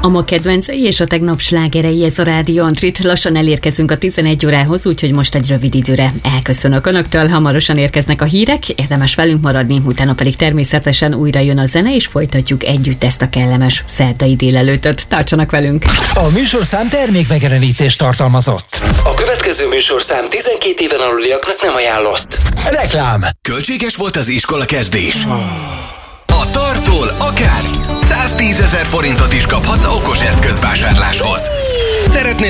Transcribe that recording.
A ma kedvencei és a tegnap slágerei, ez a Rádió Antrit. Lassan elérkezünk a 11 órához, úgyhogy most egy rövid időre elköszönök önöktől. Hamarosan érkeznek a hírek, érdemes velünk maradni, utána pedig természetesen újra jön a zene, és folytatjuk együtt ezt a kellemes szerdai délelőttöt. Tartsanak velünk! A műsorszám termékmegjelenítést tartalmazott. A következő műsorszám 12 éven aluliaknak nem ajánlott. Reklám. Költséges volt az iskola kezdés? A Tartól akár 110 000 forintot is kaphatsz okos eszközvásárláshoz. Szeretnél